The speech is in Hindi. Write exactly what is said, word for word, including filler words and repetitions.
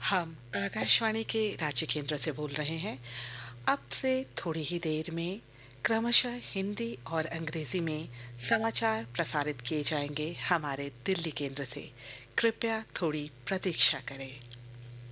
हम आकाशवाणी के रांची केंद्र से बोल रहे हैं। अब से थोड़ी ही देर में क्रमशः हिंदी और अंग्रेजी में समाचार प्रसारित किए जाएंगे हमारे दिल्ली केंद्र से। कृपया थोड़ी प्रतीक्षा करें।